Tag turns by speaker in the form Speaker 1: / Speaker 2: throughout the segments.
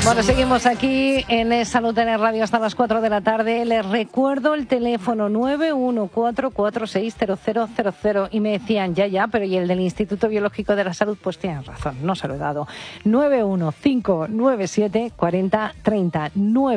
Speaker 1: Bueno, seguimos aquí en Salud en el Radio hasta las 4 de la tarde. Les recuerdo el teléfono 914460000 y me decían, ya, pero ¿y el del Instituto Biológico de la Salud? Pues tienen razón, no se lo he dado. 915974030,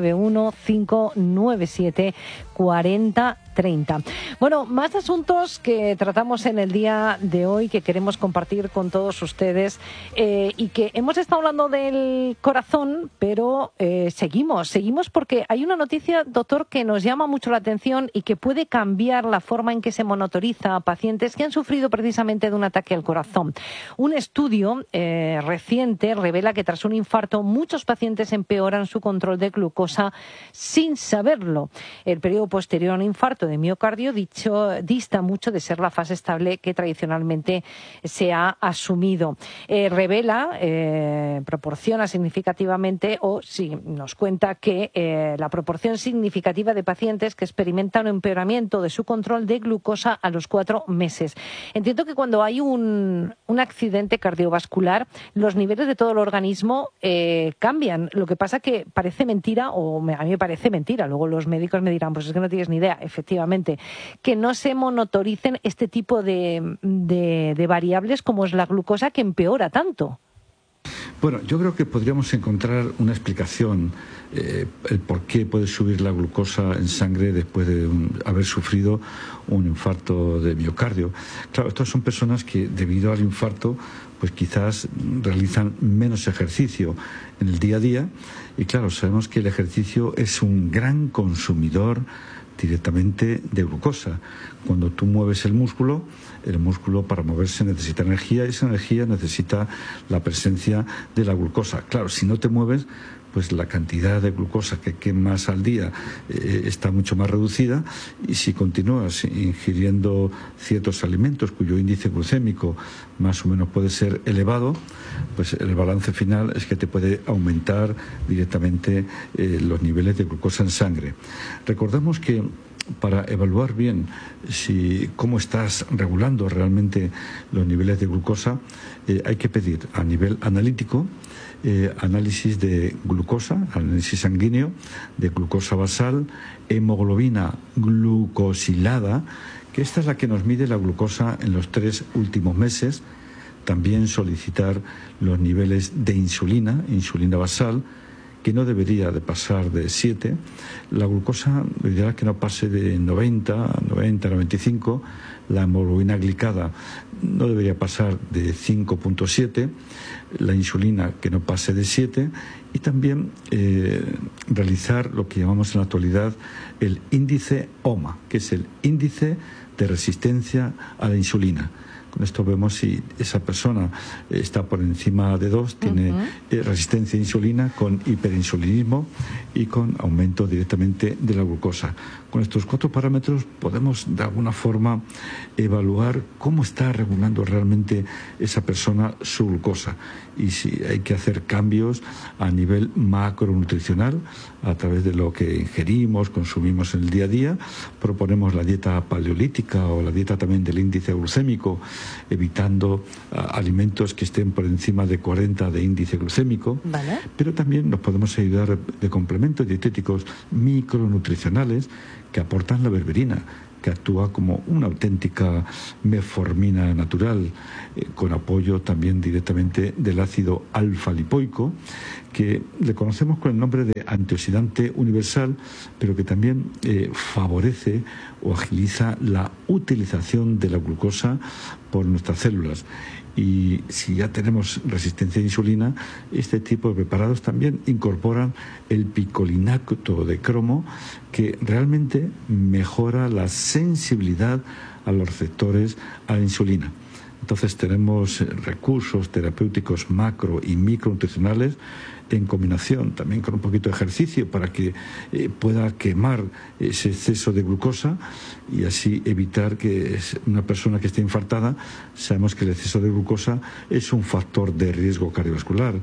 Speaker 1: 915974030. Bueno, más asuntos que tratamos en el día de hoy que queremos compartir con todos ustedes y que hemos estado hablando del corazón, pero seguimos porque hay una noticia, doctor, que nos llama mucho la atención y que puede cambiar la forma en que se monitoriza a pacientes que han sufrido precisamente de un ataque al corazón. Un estudio reciente revela que tras un infarto muchos pacientes empeoran su control de glucosa sin saberlo. El periodo posterior a un infarto de miocardio dista mucho de ser la fase estable que tradicionalmente se ha asumido. Proporciona significativamente, nos cuenta que la proporción significativa de pacientes que experimentan un empeoramiento de su control de glucosa a los 4 meses. Entiendo que cuando hay un accidente cardiovascular, los niveles de todo el organismo cambian. Lo que pasa que parece mentira, o a mí me parece mentira, luego los médicos me dirán, pues es que no tienes ni idea, efectivamente, que no se monitoricen este tipo de variables como es la glucosa, que empeora tanto.
Speaker 2: Bueno, yo creo que podríamos encontrar una explicación, el por qué puede subir la glucosa en sangre después de haber sufrido un infarto de miocardio. Claro, estas son personas que debido al infarto pues quizás realizan menos ejercicio en el día a día y claro, sabemos que el ejercicio es un gran consumidor directamente de glucosa. Cuando tú mueves el músculo para moverse necesita energía y esa energía necesita la presencia de la glucosa. Claro, si no te mueves, pues la cantidad de glucosa que quemas al día está mucho más reducida y si continúas ingiriendo ciertos alimentos cuyo índice glucémico más o menos puede ser elevado, pues el balance final es que te puede aumentar directamente los niveles de glucosa en sangre. Recordemos que para evaluar bien cómo estás regulando realmente los niveles de glucosa, hay que pedir a nivel analítico análisis de glucosa, análisis sanguíneo, de glucosa basal, hemoglobina glucosilada, que esta es la que nos mide la glucosa en los 3 últimos meses. También solicitar los niveles de insulina basal, que no debería de pasar de 7. La glucosa debería que no pase de 90, 95. La hemoglobina glicada no debería pasar de 5,7. La insulina que no pase de 7. Y también realizar lo que llamamos en la actualidad el índice OMA, que es el índice de resistencia a la insulina. Con esto vemos si esa persona está por encima de 2, tiene resistencia a insulina con hiperinsulinismo y con aumento directamente de la glucosa. Con estos 4 parámetros podemos de alguna forma evaluar cómo está regulando realmente esa persona su glucosa y si hay que hacer cambios a nivel macronutricional a través de lo que ingerimos, consumimos en el día a día. Proponemos la dieta paleolítica o la dieta también del índice glucémico, evitando alimentos que estén por encima de 40 de índice glucémico.
Speaker 1: ¿Vale?
Speaker 2: Pero también nos podemos ayudar de complementos dietéticos micronutricionales que aportan la berberina, que actúa como una auténtica metformina natural, con apoyo también directamente del ácido alfa-lipoico, que le conocemos con el nombre de antioxidante universal, pero que también favorece o agiliza la utilización de la glucosa por nuestras células. Y si ya tenemos resistencia a insulina, este tipo de preparados también incorporan el picolinato de cromo, que realmente mejora la sensibilidad a los receptores a la insulina. Entonces tenemos recursos terapéuticos macro y micronutricionales en combinación también con un poquito de ejercicio para que pueda quemar ese exceso de glucosa y así evitar que una persona que esté infartada, sabemos que el exceso de glucosa es un factor de riesgo cardiovascular.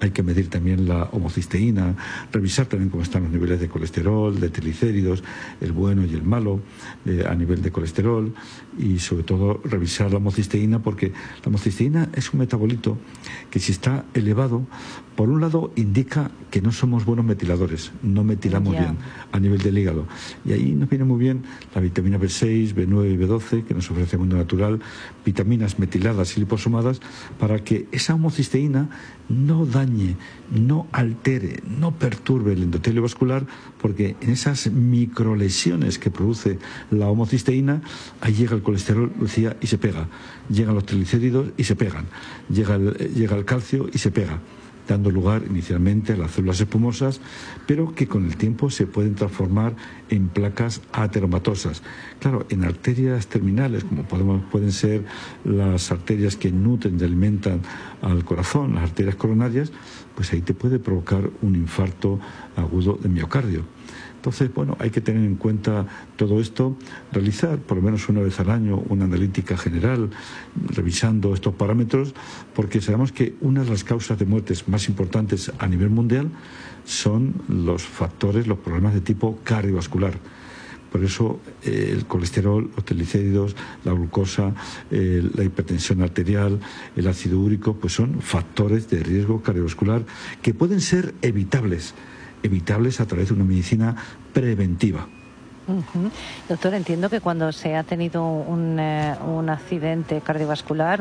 Speaker 2: hay que medir también la homocisteína, revisar también cómo están los niveles de colesterol, de triglicéridos, el bueno y el malo a nivel de colesterol, y sobre todo revisar la homocisteína, porque la homocisteína es un metabolito que, si está elevado, por un lado indica que no somos buenos metiladores, no metilamos bien a nivel del hígado, y ahí nos viene muy bien la vitamina B6, B9 y B12 que nos ofrece el mundo natural, vitaminas metiladas y liposomadas, para que esa homocisteína no dañe, no altere, no perturbe el endotelio vascular, porque en esas microlesiones que produce la homocisteína, ahí llega el colesterol, Lucía, y se pega, llegan los triglicéridos y se pegan, llega el calcio y se pega, dando lugar inicialmente a las células espumosas, pero que con el tiempo se pueden transformar en placas ateromatosas. Claro, en arterias terminales, como pueden ser las arterias que nutren y alimentan al corazón, las arterias coronarias, pues ahí te puede provocar un infarto agudo de miocardio. Entonces, bueno, hay que tener en cuenta todo esto, realizar por lo menos una vez al año una analítica general, revisando estos parámetros, porque sabemos que una de las causas de muertes más importantes a nivel mundial son los factores, los problemas de tipo cardiovascular. Por eso el colesterol, los triglicéridos, la glucosa, la hipertensión arterial, el ácido úrico, pues son factores de riesgo cardiovascular que pueden ser evitables a través de una medicina preventiva.
Speaker 1: Doctor, entiendo que cuando se ha tenido un accidente cardiovascular,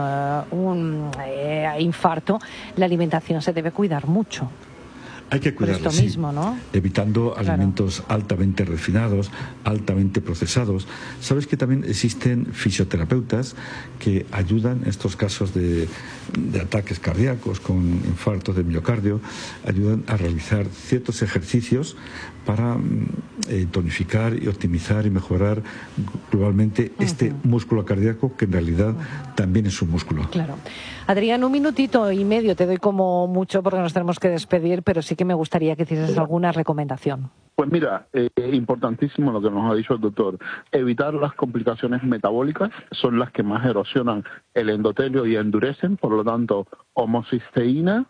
Speaker 1: un infarto, la alimentación se debe cuidar mucho.
Speaker 2: Hay que cuidarlo,
Speaker 1: por esto mismo, ¿no?
Speaker 2: Evitando alimentos altamente refinados, altamente procesados. Sabes que también existen fisioterapeutas que ayudan en estos casos de ataques cardíacos con infartos de miocardio, ayudan a realizar ciertos ejercicios para tonificar y optimizar y mejorar globalmente este músculo cardíaco, que en realidad también es un músculo.
Speaker 1: Claro. Adrián, 1 minutito y medio, te doy como mucho porque nos tenemos que despedir, pero sí que me gustaría que hicieses alguna recomendación.
Speaker 3: Pues mira, importantísimo lo que nos ha dicho el doctor. Evitar las complicaciones metabólicas, son las que más erosionan el endotelio y endurecen, por lo tanto, homocisteína,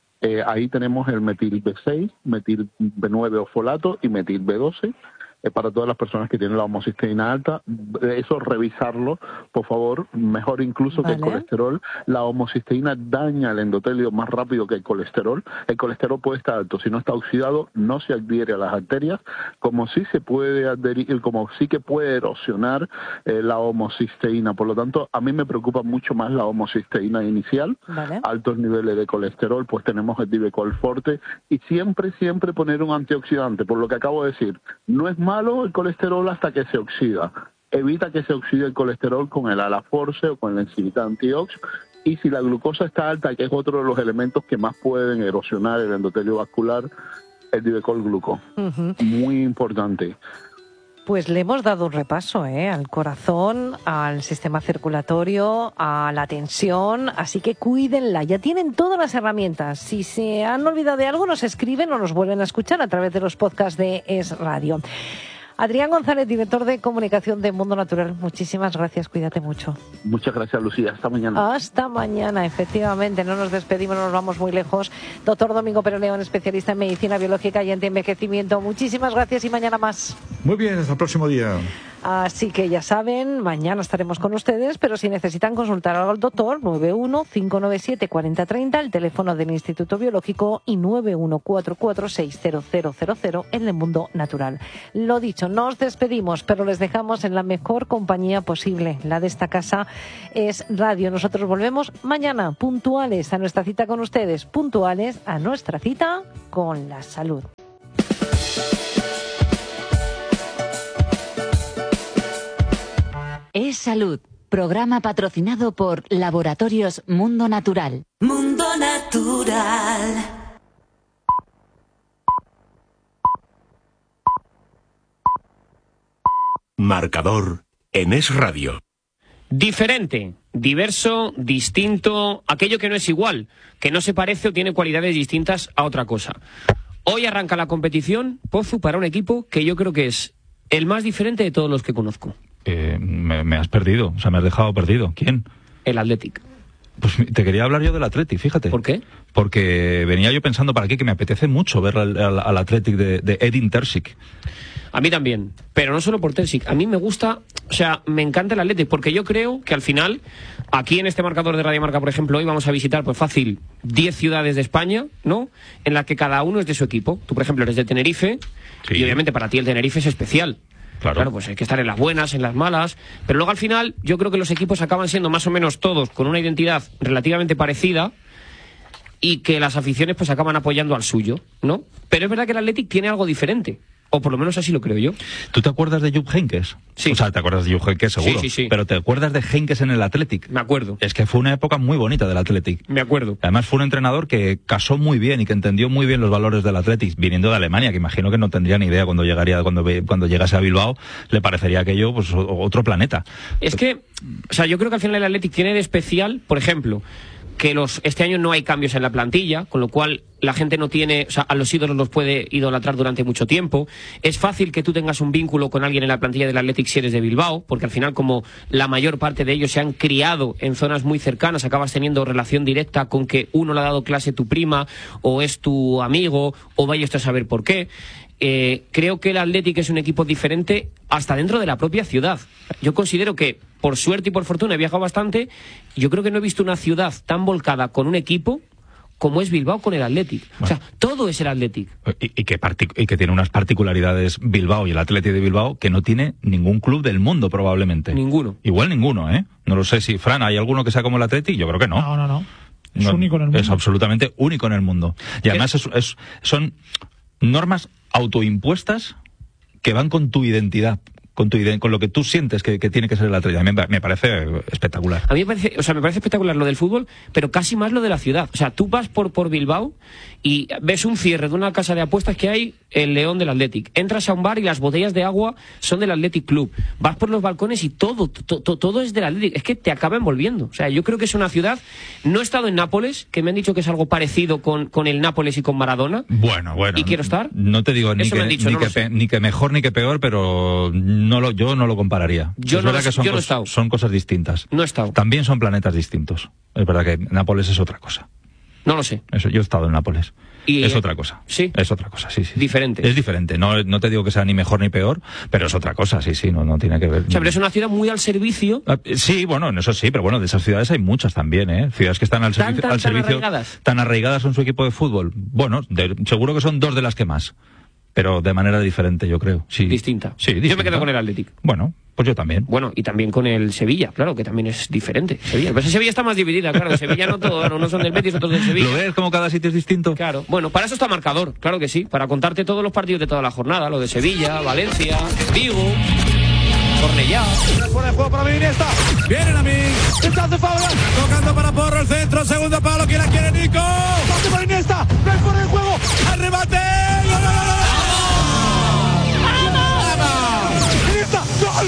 Speaker 3: ahí tenemos el metil B6, metil B9 o folato y metil B12. Para todas las personas que tienen la homocisteína alta, eso revisarlo, por favor, mejor incluso que el colesterol. La homocisteína daña el endotelio más rápido que el colesterol. El colesterol puede estar alto, si no está oxidado, no se adhiere a las arterias, como sí se puede adherir, como sí que puede erosionar la homocisteína. Por lo tanto, a mí me preocupa mucho más la homocisteína inicial, altos niveles de colesterol, pues tenemos el Divecol Forte, y siempre poner un antioxidante, por lo que acabo de decir. No es malo el colesterol hasta que se oxida. Evita que se oxide el colesterol con el Alaforce o con la enzimita antiox. Y si la glucosa está alta, que es otro de los elementos que más pueden erosionar el endotelio vascular, el Divecol Gluco. Muy importante.
Speaker 1: Pues le hemos dado un repaso al corazón, al sistema circulatorio, a la tensión, así que cuídenla. Ya tienen todas las herramientas. Si se han olvidado de algo, nos escriben o nos vuelven a escuchar a través de los podcasts de Es Radio. Adrián González, director de comunicación de Mundo Natural, muchísimas gracias, cuídate mucho.
Speaker 3: Muchas gracias, Lucía, hasta mañana.
Speaker 1: Hasta mañana, efectivamente, no nos despedimos, no nos vamos muy lejos. Doctor Domingo Pérez León, especialista en medicina biológica y antienvejecimiento, muchísimas gracias y mañana más.
Speaker 2: Muy bien, hasta el próximo día.
Speaker 1: Así que ya saben, mañana estaremos con ustedes, pero si necesitan consultar al doctor, 91-597-4030, el teléfono del Instituto Biológico, y 91-446-0000 en el Mundo Natural. Lo dicho, nos despedimos, pero les dejamos en la mejor compañía posible. La de esta casa es Radio. Nosotros volvemos mañana, puntuales a nuestra cita con ustedes, puntuales a nuestra cita con la salud.
Speaker 4: Es Salud, programa patrocinado por Laboratorios Mundo Natural.
Speaker 5: Mundo Natural.
Speaker 6: Marcador en Es Radio.
Speaker 7: Diferente, diverso, distinto, aquello que no es igual, que no se parece o tiene cualidades distintas a otra cosa. Hoy arranca la competición, Pozu, para un equipo que yo creo que es el más diferente de todos los que conozco.
Speaker 8: Me has perdido, o sea, me has dejado perdido. ¿Quién?
Speaker 7: El Athletic.
Speaker 8: Pues te quería hablar yo del Athletic, fíjate.
Speaker 7: ¿Por qué?
Speaker 8: Porque venía yo pensando para aquí que me apetece mucho ver al Athletic de Edin Terzic.
Speaker 7: A mí también, pero no solo por Terzic. A mí me gusta, o sea, me encanta el Athletic, porque yo creo que al final, aquí en este marcador de Radio Marca, por ejemplo, hoy vamos a visitar, pues fácil, 10 ciudades de España, ¿no? En las que cada uno es de su equipo. Tú, por ejemplo, eres de Tenerife, sí. Y obviamente para ti el Tenerife es especial. Claro, pues hay que estar en las buenas, en las malas, pero luego al final yo creo que los equipos acaban siendo más o menos todos con una identidad relativamente parecida y que las aficiones pues acaban apoyando al suyo, ¿no? Pero es verdad que el Athletic tiene algo diferente. O por lo menos así lo creo yo.
Speaker 8: ¿Tú te acuerdas de Jupp Heynckes?
Speaker 7: Sí.
Speaker 8: O sea, te acuerdas de Jupp Heynckes seguro.
Speaker 7: Sí.
Speaker 8: Pero ¿te acuerdas de Heynckes en el Athletic?
Speaker 7: Me acuerdo.
Speaker 8: Es que fue una época muy bonita del Athletic.
Speaker 7: Me acuerdo.
Speaker 8: Además fue un entrenador que casó muy bien y que entendió muy bien los valores del Athletic, viniendo de Alemania, que imagino que no tendría ni idea cuando llegase a Bilbao, le parecería aquello pues otro planeta.
Speaker 7: Es que, o sea, yo creo que al final el Athletic tiene de especial, por ejemplo, que este año no hay cambios en la plantilla, con lo cual la gente no tiene, o sea, a los ídolos los puede idolatrar durante mucho tiempo. Es fácil que tú tengas un vínculo con alguien en la plantilla del Athletic si eres de Bilbao, porque al final, como la mayor parte de ellos se han criado en zonas muy cercanas, acabas teniendo relación directa con que uno le ha dado clase tu prima, o es tu amigo, o vaya usted a saber por qué. Creo que el Athletic es un equipo diferente hasta dentro de la propia ciudad. Yo considero que, por suerte y por fortuna, he viajado bastante. Yo creo que no he visto una ciudad tan volcada con un equipo como es Bilbao con el Athletic. Bueno. O sea, todo es el Athletic.
Speaker 8: Y que tiene unas particularidades Bilbao y el Athletic de Bilbao que no tiene ningún club del mundo probablemente.
Speaker 7: Ninguno.
Speaker 8: Igual ninguno, ¿eh? No lo sé si, Fran, ¿hay alguno que sea como el Athletic? Yo creo que no.
Speaker 9: No. Es único en el mundo.
Speaker 8: Es absolutamente único en el mundo. Y además son normas autoimpuestas que van con tu identidad, con lo que tú sientes que tiene que ser el Athletic. A mí me parece espectacular.
Speaker 7: A mí me parece espectacular lo del fútbol, pero casi más lo de la ciudad. O sea, tú vas por Bilbao y ves un cierre de una casa de apuestas que hay el León del Athletic. Entras a un bar y las botellas de agua son del Athletic Club. Vas por los balcones y todo es del Athletic. Es que te acaba envolviendo. O sea, yo creo que es una ciudad. No he estado en Nápoles, que me han dicho que es algo parecido con el Nápoles y con Maradona.
Speaker 8: Bueno.
Speaker 7: ¿Y quiero estar?
Speaker 8: No te digo ni que mejor ni que peor, pero yo no lo compararía. Es verdad que son cosas distintas.
Speaker 7: No he estado.
Speaker 8: También son planetas distintos. Es verdad que Nápoles es otra cosa.
Speaker 7: No lo sé.
Speaker 8: Yo he estado en Nápoles. Es otra cosa.
Speaker 7: Sí.
Speaker 8: Es otra cosa, sí.
Speaker 7: Diferente.
Speaker 8: Es diferente. No te digo que sea ni mejor ni peor, pero es otra cosa, sí. No tiene que ver.
Speaker 7: O sea, pero es una ciudad muy al servicio.
Speaker 8: Sí, bueno, en eso sí, pero bueno, de esas ciudades hay muchas también, ¿eh? Ciudades que están al servicio. Tan arraigadas en su equipo de fútbol. Bueno, seguro que son dos de las que más. Pero de manera diferente, yo creo. Sí.
Speaker 7: Distinta.
Speaker 8: Sí, distinta.
Speaker 7: Yo me quedo con el Athletic.
Speaker 8: Bueno, pues yo también.
Speaker 7: Bueno, y también con el Sevilla, claro, que también es diferente. Pues Sevilla está más dividida, claro. En Sevilla unos son del Betis, otros del Sevilla.
Speaker 8: ¿Lo ves como cada sitio es distinto?
Speaker 7: Claro. Bueno, para eso está marcador, claro que sí. Para contarte todos los partidos de toda la jornada. Lo de Sevilla, Valencia, Vigo, Cornellá.
Speaker 10: Fuera de juego para mí, Iniesta. Viene a mí. Rechazo Fabra. Tocando para Porro el centro. Segundo palo. ¿Quién la quiere, Nico? Pase para Iniesta. No hay fuera de juego. Al remate. ¡Gol!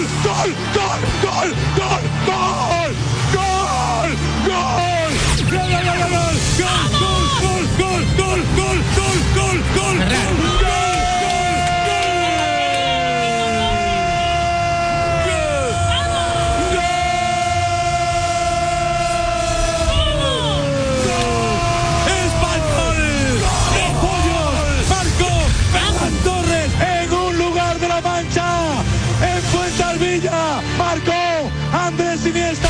Speaker 10: Iniesta.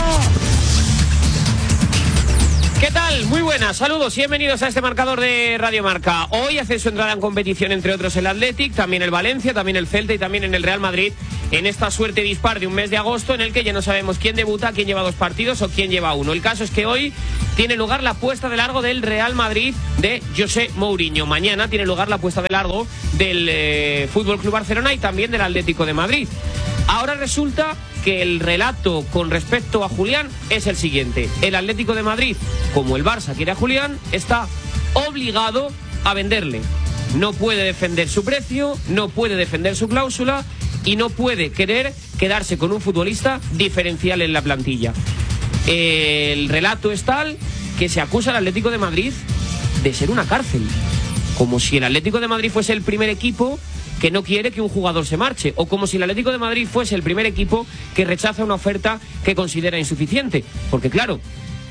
Speaker 7: ¿Qué tal? Muy buenas, saludos y bienvenidos a este marcador de Radio Marca. Hoy hace su entrada en competición, entre otros, el Athletic, también el Valencia, también el Celta y también en el Real Madrid, en esta suerte dispar de un mes de agosto en el que ya no sabemos quién debuta, quién lleva 2 partidos o quién lleva 1. El caso es que hoy tiene lugar la puesta de largo del Real Madrid de José Mourinho. Mañana tiene lugar la puesta de largo del Fútbol Club Barcelona y también del Atlético de Madrid. Ahora resulta que el relato con respecto a Julián es el siguiente. El Atlético de Madrid, como el Barça quiere a Julián, está obligado a venderle. No puede defender su precio, no puede defender su cláusula y no puede querer quedarse con un futbolista diferencial en la plantilla. El relato es tal que se acusa al Atlético de Madrid de ser una cárcel. Como si el Atlético de Madrid fuese el primer equipo que no quiere que un jugador se marche, o como si el Atlético de Madrid fuese el primer equipo que rechaza una oferta que considera insuficiente. Porque claro,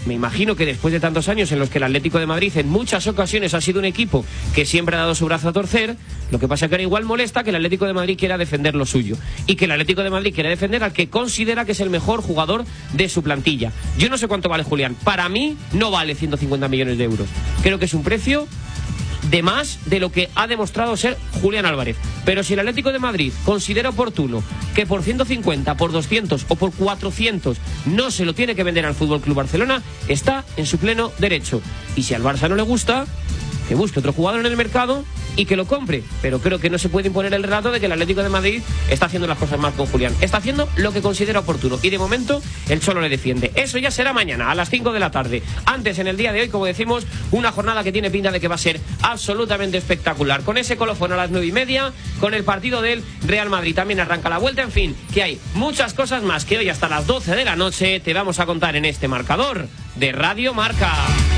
Speaker 7: Me imagino que después de tantos años en los que el Atlético de Madrid en muchas ocasiones ha sido un equipo que siempre ha dado su brazo a torcer, lo que pasa es que ahora igual molesta que el Atlético de Madrid quiera defender lo suyo y que el Atlético de Madrid quiera defender al que considera que es el mejor jugador de su plantilla. Yo no sé cuánto vale Julián. Para mí no vale 150 millones de euros. Creo que es un precio de más de lo que ha demostrado ser Julián Álvarez. Pero si el Atlético de Madrid considera oportuno que por 150, por 200 o por 400 no se lo tiene que vender al Fútbol Club Barcelona, está en su pleno derecho. Y si al Barça no le gusta, que busque otro jugador en el mercado y que lo compre. Pero creo que no se puede imponer el relato de que el Atlético de Madrid está haciendo las cosas mal con Julián. Está haciendo lo que considera oportuno y de momento el Cholo le defiende. Eso ya será mañana a las 5 de la tarde. Antes, en el día de hoy, como decimos, una jornada que tiene pinta de que va a ser absolutamente espectacular. Con ese colofón a las 9:30, con el partido del Real Madrid. También arranca la vuelta. En fin, que hay muchas cosas más que hoy hasta las 12 de la noche te vamos a contar en este marcador de Radio Marca.